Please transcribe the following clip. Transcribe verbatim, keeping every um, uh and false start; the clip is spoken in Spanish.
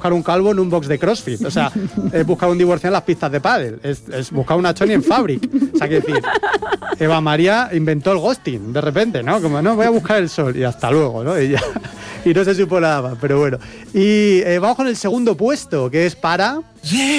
buscar un calvo en un box de CrossFit. O sea, es buscar un divorcio en las pistas de pádel. Es, es buscar una choni en Fabric. O sea, que decir, Eva María inventó el ghosting de repente, ¿no? Como, no, voy a buscar el sol y hasta luego, ¿no? Y, ya, y no se supo nada más, pero bueno. Y eh, vamos con el segundo puesto, que es para...